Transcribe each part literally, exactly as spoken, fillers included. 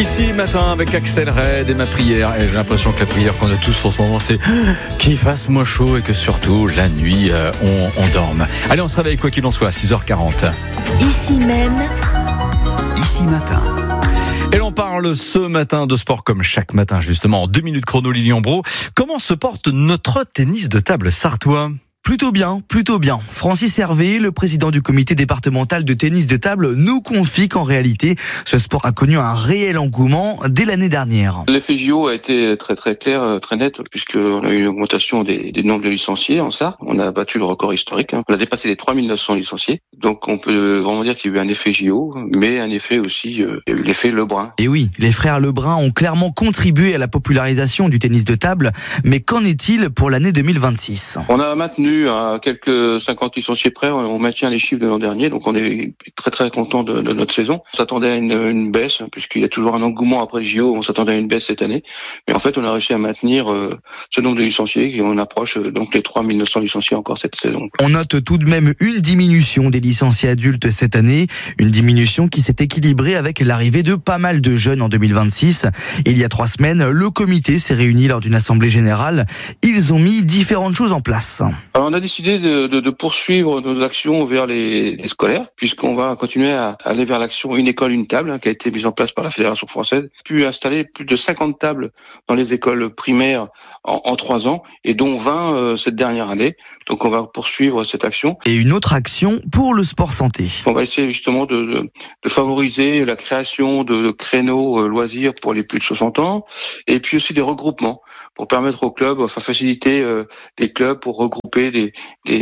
Ici matin avec Axel Red et ma prière. Et j'ai l'impression que la prière qu'on a tous en ce moment, c'est qu'il fasse moins chaud et que surtout la nuit euh, on, on dorme. Allez, on se réveille quoi qu'il en soit à six heures quarante. Ici même, ici matin. Et l'on parle ce matin de sport comme chaque matin justement. En deux minutes chrono, Lilian Brault. Comment se porte notre tennis de table sartois ? Plutôt bien, plutôt bien. Francis Hervé, le président du comité départemental de tennis de table, nous confie qu'en réalité, ce sport a connu un réel engouement dès l'année dernière. L'effet J O a été très très clair, très net, puisqu'on a eu une augmentation des, des nombres de licenciés en Sarthe. On a battu le record historique. Hein. On a dépassé les trois mille neuf cents licenciés. Donc on peut vraiment dire qu'il y a eu un effet J O, mais un effet aussi, euh, il y a eu l'effet Lebrun. Et oui, les frères Lebrun ont clairement contribué à la popularisation du tennis de table. Mais qu'en est-il pour l'année deux mille vingt-six ? On a maintenu à quelques cinquante licenciés près, on maintient les chiffres de l'an dernier, donc on est très très content de, de notre saison. On s'attendait à une, une baisse, puisqu'il y a toujours un engouement après le J O, on s'attendait à une baisse cette année, mais en fait on a réussi à maintenir euh, ce nombre de licenciés, et on approche euh, donc les trois mille neuf cents licenciés encore cette saison. On note tout de même une diminution des licenciés adultes cette année, une diminution qui s'est équilibrée avec l'arrivée de pas mal de jeunes en deux mille vingt-six. Il y a trois semaines, le comité s'est réuni lors d'une assemblée générale. Ils ont mis différentes choses en place. Alors on a décidé De, de, de poursuivre nos actions vers les, les scolaires, puisqu'on va continuer à aller vers l'action Une école, une table, hein, qui a été mise en place par la Fédération française, puis installer plus de cinquante tables dans les écoles primaires en, en trois ans, et dont vingt euh, cette dernière année. Donc on va poursuivre cette action. Et une autre action pour le sport santé. On va essayer justement de, de, de favoriser la création de, de créneaux euh, loisirs pour les plus de soixante ans, et puis aussi des regroupements, pour permettre aux clubs, enfin faciliter euh, les clubs pour regrouper les,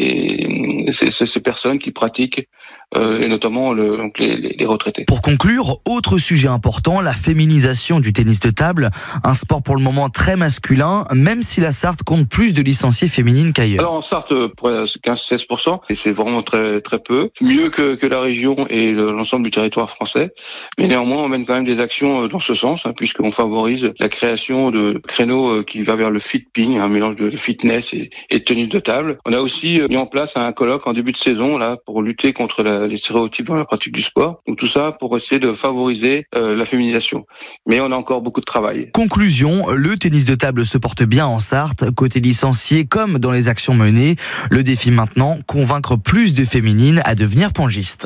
les, ces, ces personnes qui pratiquent, euh, et notamment le, donc les, les retraités. Pour conclure, autre sujet important, la féminisation du tennis de table, un sport pour le moment très masculin, même si la Sarthe compte plus de licenciées féminines qu'ailleurs. Alors en Sarthe, quinze à seize pour cent, et c'est vraiment très très peu, mieux que, que la région et le, l'ensemble du territoire français, mais néanmoins on mène quand même des actions dans ce sens, hein, puisqu'on favorise la création de créneaux qui va vers le fitping, un mélange de fitness et, et de tennis de table. On a aussi mis en place un colloque en début de saison là pour lutter contre la, les stéréotypes dans la pratique du sport. Donc tout ça pour essayer de favoriser euh, la féminisation. Mais on a encore beaucoup de travail. Conclusion, le tennis de table se porte bien en Sarthe, côté licenciés comme dans les actions menées. Le défi maintenant, convaincre plus de féminines à devenir pongistes.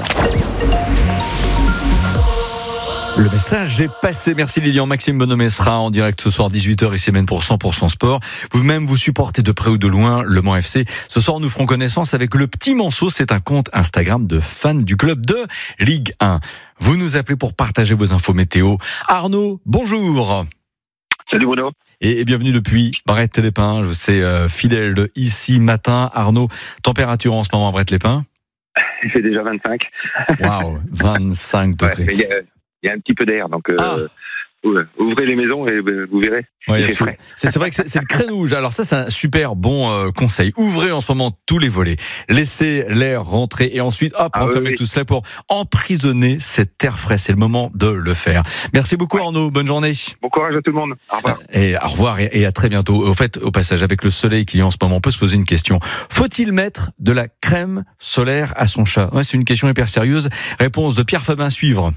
Le message est passé. Merci Lilian. Maxime Bonhomet sera en direct ce soir dix-huit heures ici même pour cent pour cent sport. Vous-même vous supportez de près ou de loin Le Mans F C. Ce soir nous ferons connaissance avec le Petit Manceau. C'est un compte Instagram de fans du club de Ligue un. Vous nous appelez pour partager vos infos météo. Arnaud, bonjour. Salut Bruno. Et, et bienvenue depuis Bret-les-Pins. Je sais euh, fidèle de Ici Matin. Arnaud, température en ce moment à Bret-les-Pins ? Il fait déjà vingt-cinq. Waouh, vingt-cinq degrés. Ouais, il y a un petit peu d'air, donc euh, ah. ouvrez les maisons et vous verrez. Ouais, c'est, c'est vrai que c'est, c'est le créneau. Alors ça, c'est un super bon euh, conseil. Ouvrez en ce moment tous les volets, laissez l'air rentrer et ensuite, hop, ah, refermez oui, oui. tout cela pour emprisonner cet air frais. C'est le moment de le faire. Merci beaucoup ouais. Arnaud, bonne journée. Bon courage à tout le monde. Au revoir. Et au revoir et, et à très bientôt. Au fait, au passage, avec le soleil qu'il y a en ce moment, on peut se poser une question. Faut-il mettre de la crème solaire à son chat ? Ouais, c'est une question hyper sérieuse. Réponse de Pierre Fabin à suivre.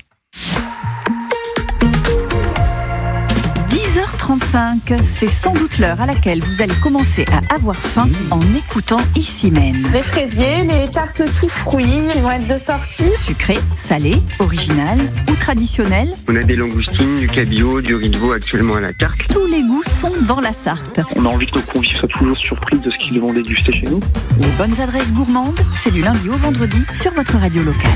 dix heures trente-cinq, c'est sans doute l'heure à laquelle vous allez commencer à avoir faim en écoutant Ici Même. Les fraisiers, les tartes tout fruits, ils vont être de sortie. Sucré, salé, original ou traditionnel. On a des langoustines, du cabillaud, du riz de veau actuellement à la carte. Tous les goûts sont dans la Sarthe. On a envie que nos convives soient toujours surpris de ce qu'ils vont déguster chez nous. Les bonnes adresses gourmandes, c'est du lundi au vendredi sur votre radio locale.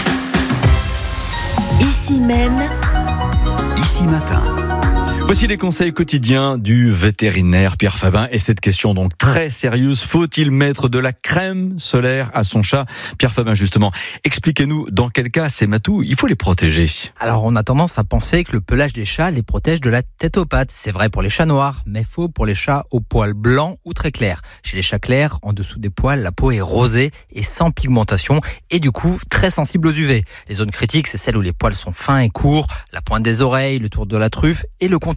Ici même, Ici Matin. Voici les conseils quotidiens du vétérinaire Pierre Fabin. Et cette question donc très sérieuse, faut-il mettre de la crème solaire à son chat ? Pierre Fabin, justement, expliquez-nous dans quel cas ces matous, il faut les protéger. Alors on a tendance à penser que le pelage des chats les protège de la tête aux pattes. C'est vrai pour les chats noirs, mais faux pour les chats aux poils blancs ou très clairs. Chez les chats clairs, en dessous des poils, la peau est rosée et sans pigmentation et du coup très sensible aux U V. Les zones critiques, c'est celles où les poils sont fins et courts, la pointe des oreilles, le tour de la truffe et le contour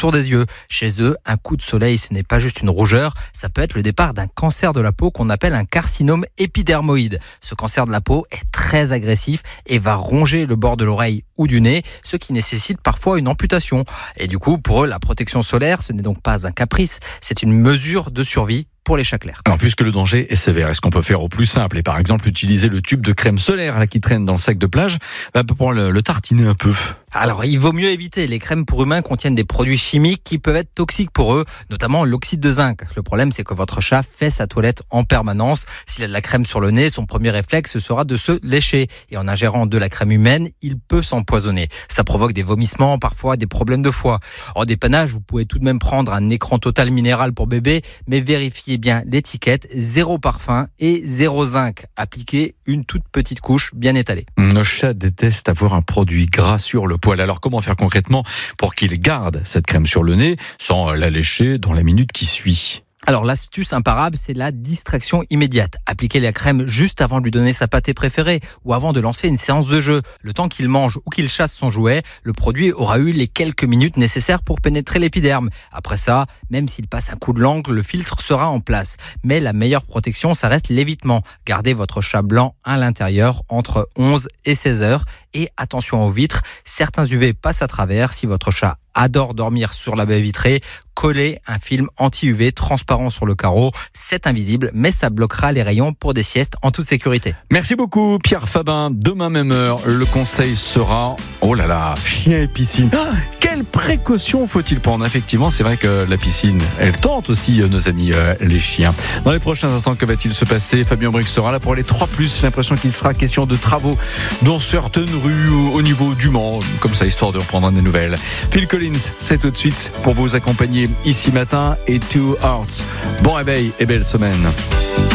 autour des yeux. Chez eux, un coup de soleil, ce n'est pas juste une rougeur, ça peut être le départ d'un cancer de la peau qu'on appelle un carcinome épidermoïde. Ce cancer de la peau est très agressif et va ronger le bord de l'oreille ou du nez, ce qui nécessite parfois une amputation. Et du coup, pour eux, la protection solaire, ce n'est donc pas un caprice, c'est une mesure de survie pour les chats clairs. Alors, puisque le danger est sévère, est-ce qu'on peut faire au plus simple et par exemple utiliser le tube de crème solaire là qui traîne dans le sac de plage bah, pour le, le tartiner un peu? Alors, il vaut mieux éviter. Les crèmes pour humains contiennent des produits chimiques qui peuvent être toxiques pour eux, notamment l'oxyde de zinc. Le problème, c'est que votre chat fait sa toilette en permanence. S'il a de la crème sur le nez, son premier réflexe sera de se lécher. Et en ingérant de la crème humaine, il peut s'empoisonner. Ça provoque des vomissements, parfois des problèmes de foie. En dépannage, vous pouvez tout de même prendre un écran total minéral pour bébé, mais vérifiez bien l'étiquette, zéro parfum et zéro zinc. Appliquez une toute petite couche bien étalée. Nos chats détestent avoir un produit gras sur le poil. Alors comment faire concrètement pour qu'ils gardent cette crème sur le nez sans la lécher dans la minute qui suit? Alors l'astuce imparable, c'est la distraction immédiate. Appliquez la crème juste avant de lui donner sa pâtée préférée ou avant de lancer une séance de jeu. Le temps qu'il mange ou qu'il chasse son jouet, le produit aura eu les quelques minutes nécessaires pour pénétrer l'épiderme. Après ça, même s'il passe un coup de langue, le filtre sera en place. Mais la meilleure protection, ça reste l'évitement. Gardez votre chat blanc à l'intérieur entre onze et seize heures. Et attention aux vitres, certains U V passent à travers. Si votre chat adore dormir sur la baie vitrée, collez un film anti-U V transparent sur le carreau. C'est invisible, mais ça bloquera les rayons pour des siestes en toute sécurité. Merci beaucoup Pierre Fabin. Demain même heure, le conseil sera, oh là là, chien et piscine. Ah, quelles précautions faut-il prendre? Effectivement, c'est vrai que la piscine, elle tente aussi nos amis euh, les chiens. Dans les prochains instants, que va-t-il se passer? Fabien Brix sera là pour les trois plus. J'ai l'impression qu'il sera question de travaux dans certaines rues au niveau du Mans, comme ça, histoire de reprendre des nouvelles. Phil Collins, c'est tout de suite pour vous accompagner ici matin et Two Hearts. Bon réveil et belle semaine.